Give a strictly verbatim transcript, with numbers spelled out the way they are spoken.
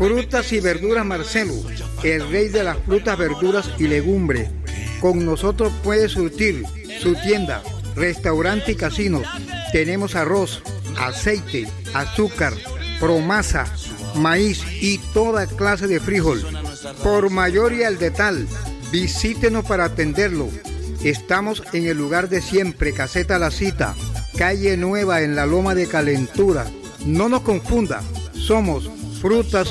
Frutas y verduras Marcelo, el rey de las frutas, verduras y legumbres. Con nosotros puede surtir su tienda, restaurante y casino. Tenemos arroz, aceite, azúcar, promasa, maíz y toda clase de frijol. Por mayor y al detal, visítenos para atenderlo. Estamos en el lugar de siempre, Caseta La Cita, calle Nueva en la Loma de Calentura. No nos confunda, somos Frutas